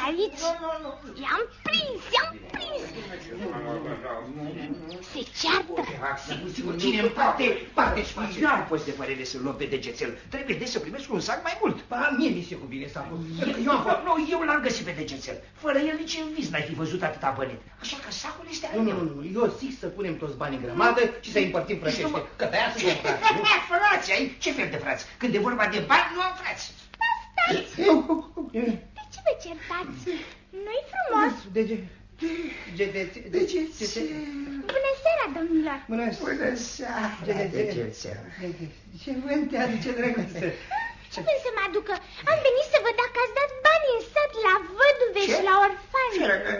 aici. I-am prins. Se ceartă. Cine împarte și eu am fost de părere să-l luăm pe degețel. Trebuie de să primesc un sac mai mult. Mie mi se cuvine sacul. Eu l-am găsit pe degețel. Fără el nici în vis n-ai fi văzut atâta bani. Așa că sacul este al meu. Nu, eu zic să punem toți banii în grămadă și să-i împărțim frățește. Că pe aia suntem frați. Frați ai? Ce fel de frați? Când e vorba de bani, nu am frați. Stați! De ce vă certați? Nu-i frumos? Degețel. Bună seara, domnilor! Bună seara, degețel. Ce vânt te aduce, drăguță? Ce vrei să mă aducă? Am venit să văd dacă ați dat bani în sat la văduve și la orfani.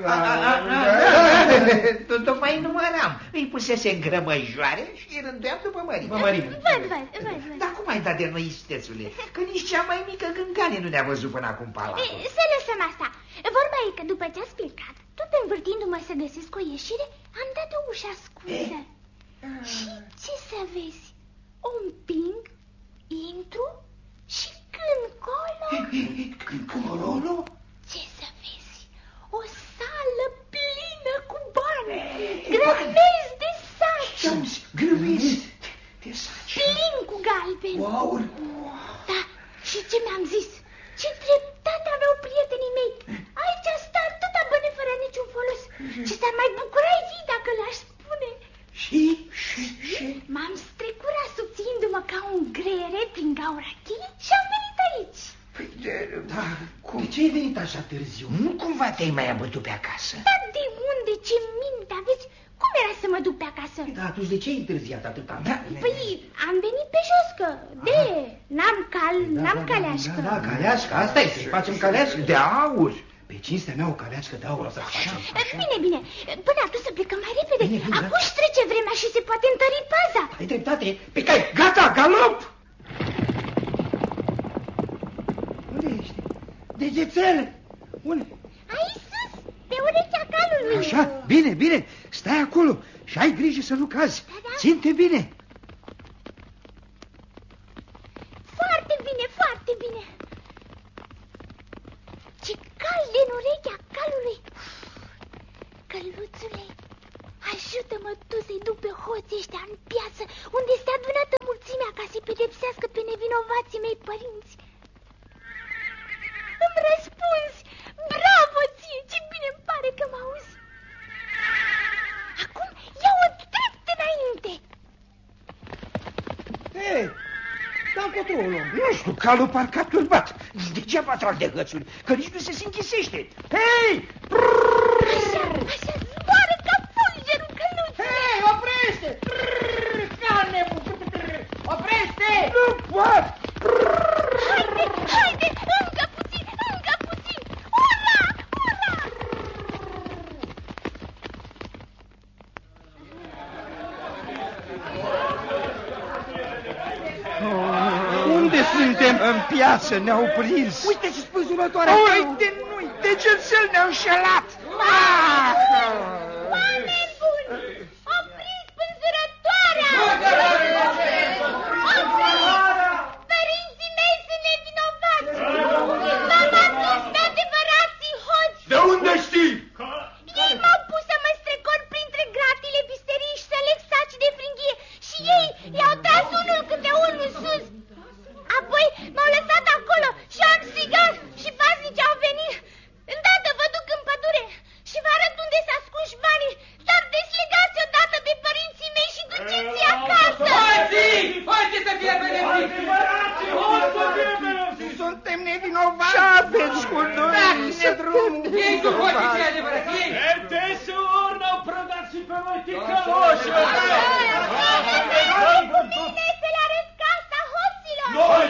Tocmai număram. Îi pusese în grămăjoare și îi rânduiam după mărime. Văd. Dar cum ai dat de noi, istețule? Că nici cea mai mică gângane nu ne-a văzut până acum palatul. Să lăsăm asta. Vorba e că după ce ați plecat, tot învârtindu-mă să găsesc o ieșire, am dat o ușă ascunsă. Și ce să vezi? O împing, intru și când colo... Ce să vezi? O sală plină cu bani, grămezi de saci. Grămezi de saci? Plin cu galbeni. Wow! Da, și ce mi-am zis? Ce dreptate aveau prietenii mei. Aici stă atâta bani fără niciun folos. Ce s-ar mai bucura ei dacă le-aș spune. Și? M-am strecurat subțiindu-mă ca un greiere prin gaura cheie și am venit aici. Păi, da, cum? De ce ai venit așa târziu? Nu cumva te-ai mai abătut pe acasă? Dar de unde? Ce minte aveți? Cum era să mă duc pe acasă? Da, atunci de ce ai întârziat atâta? Păi, am venit pe jos, că n-am caleașcă. Da, caleașcă, asta e, să facem caleașcă. De aur. Pe cinstea mea o caleașcă de aur o să facem. Bine, până atunci să plecăm mai repede. Bine, Acum își trece vremea și se poate întări paza. Ai dreptate. Pe cai, gata, galop! Unde ești? Degețel! Unde? Aici sus, pe urechea calului. Așa, bine, stai acolo și ai grijă să nu cazi. Da. Ține-te bine. Foarte bine. Ce cald în urechea calului. Căluțule, ajută-mă tu să-i duc pe hoții ăștia în piață, unde este adunată mulțimea ca să-i pedepsească pe nevinovații mei părinți. Îmi răspunzi! Bravo ție! Ce bine îmi pare că mă auzi! Acum ia-o drept înainte! Hei, dar încotro o luăm. Nu știu, calul parcă a turbat. Degeaba trag de hățuri, că nici nu se închisește. Hei! Așa zboară ca fulgerul căluțului! Hei, oprește! Carne! Oprește! Nu pot! Haide, încă puțin! Ura! Unde suntem? În piață ne-au prins. Uite și spânzurătoarea! Uite, nu-i, degețel ne-au înșelat. Oameni buni! Opriți spânzurătoarea! Părinții mei sunt nevinovați! V-am adus pe adevărații hoți! De unde știi? Ei m-au pus să mă strecor printre gratile visteriei și să leg saci de fringhie și ei i-au tras unul câte unul sus. Apoi m-au lăsat acolo și am strigat și paznicii au venit. Îndată vă duc în pădure și vă arăt unde s-a ascuns banii, dar deslegați odată de părinții mei și duceți-i acasă. Hoții să fie pedepsiți! Suntem nevinovați! Ce aveți cu noi? Dați-ne drumul! Ei sunt hoții cei adevărați! Ei! Edesuri n-au prădat și pe noi ticăloși! Cu mine să le arăt casa hoților! Noi!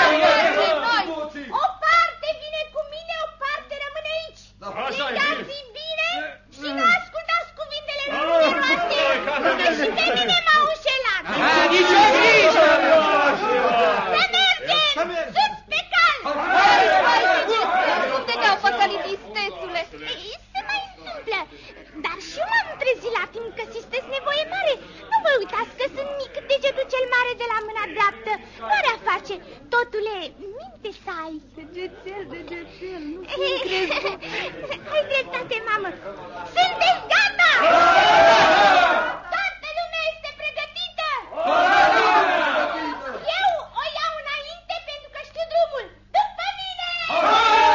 O parte vine cu mine, o parte rămâne aici! Țigați-i bine și nu ascultați cuvintele numeroase, că și pe mine m-au înșelat! Nici-o grijă! Să mergem! Sus pe cal! Nu te dau păcălit, istețule! Se mai întâmplă, dar și eu m-am trezit la timp că sunteți nevoie mare. Nu vă uitați că sunt mic, degetul cel mare de la mâna dreaptă. Care a face? Totule, minte să ai. Degețel, nu fi crezut.